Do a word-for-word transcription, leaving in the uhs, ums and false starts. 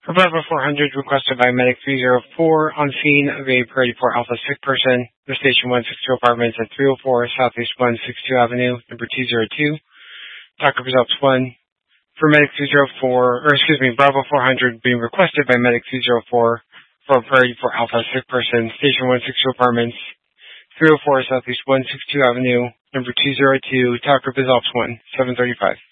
For Bravo four hundred, requested by Medic three oh four, on scene of a Priority four Alpha sick person, the Station one sixty-two Apartments at three oh four Southeast one sixty-two Avenue, number two oh two. Docket results one. For Medic three oh four, or excuse me, Bravo four hundred being requested by Medic three oh four for a Priority four Alpha sick person, Station one sixty-two Apartments, three oh four Southeast one sixty-two Avenue, number two oh two. Docket results one, seven thirty-five.